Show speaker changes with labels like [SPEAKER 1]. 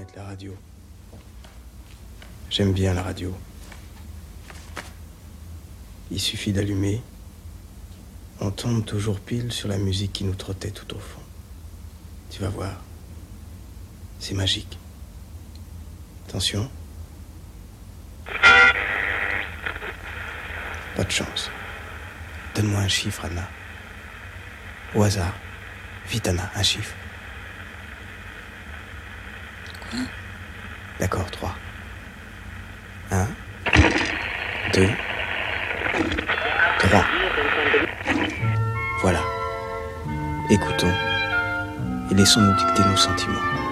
[SPEAKER 1] chouette la radio. J'aime bien la radio. Il suffit d'allumer. On tombe toujours pile sur la musique qui nous trottait tout au fond. Tu vas voir. C'est magique. Attention. Pas de chance. Donne-moi un chiffre, Anna. Au hasard. Vite, Anna, un chiffre.
[SPEAKER 2] Quoi ?
[SPEAKER 1] D'accord, 3. 1, 2, 3. Voilà. Écoutons et laissons-nous dicter nos sentiments.